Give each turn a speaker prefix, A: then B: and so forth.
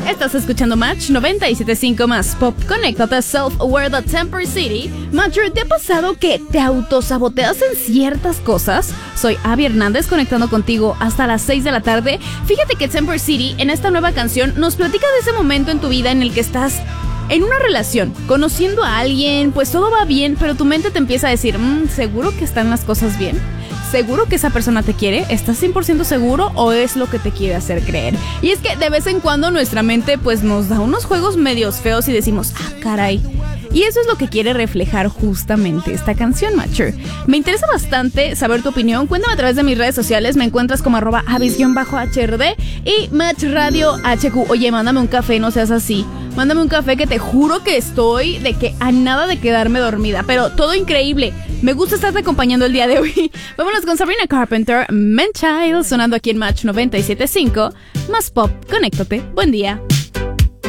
A: Estás escuchando Match 97.5 más Pop. Conéctate Self-Aware de Temper City. Matcher, ¿te ha pasado que te autosaboteas en ciertas cosas? Soy Abby Hernández, conectando contigo hasta las 6 de la tarde. Fíjate que Temper City, en esta nueva canción, nos platica de ese momento en tu vida en el que estás en una relación, conociendo a alguien, pues todo va bien, pero tu mente te empieza a decir, ¿seguro que están las cosas bien? ¿Seguro que esa persona te quiere? ¿Estás 100% seguro o es lo que te quiere hacer creer? Y es que de vez en cuando nuestra mente pues nos da unos juegos medios feos y decimos, caray. Y eso es lo que quiere reflejar justamente esta canción, Matcher. Me interesa bastante saber tu opinión. Cuéntame a través de mis redes sociales. Me encuentras como @avis_hrd y Match Radio HQ. Oye, mándame un café, no seas así. Mándame un café que te juro que estoy de que a nada de quedarme dormida. Pero todo increíble. Me gusta estarte acompañando el día de hoy. Vámonos con Sabrina Carpenter, Man Child, sonando aquí en Match 97.5. Más Pop, conéctate. Buen día.